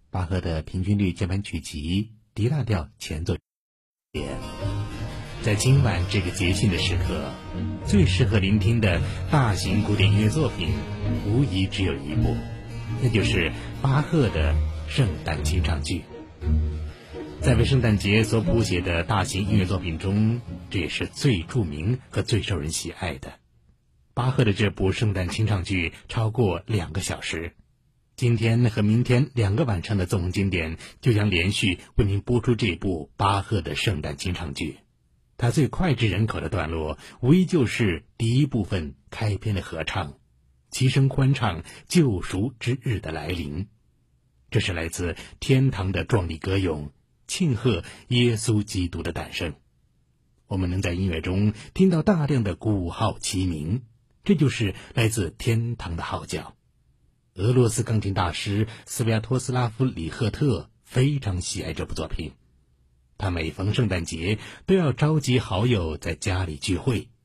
巴赫的平均律键盘曲集 D 大调前奏。在今晚这个节庆的时刻，最适合聆听的大型古典音乐作品无疑只有一部，那就是巴赫的圣诞清唱剧。在为圣诞节所谱写的大型音乐作品中，这也是最著名和最受人喜爱的。巴赫的这部圣诞清唱剧超过2个小时，今天和明天2个晚上的纵横经典就将连续为您播出这部巴赫的圣诞清唱剧。它最脍炙人口的段落无疑就是第一部分开篇的合唱，齐声欢唱救赎之日的来临。这是来自天堂的壮丽歌咏，庆贺耶稣基督的诞生。我们能在音乐中听到大量的鼓号齐鸣，这就是来自天堂的号角。俄罗斯钢琴大师斯维亚托斯拉夫·里赫特非常喜爱这部作品，他每逢圣诞节都要召集好友在家里聚会，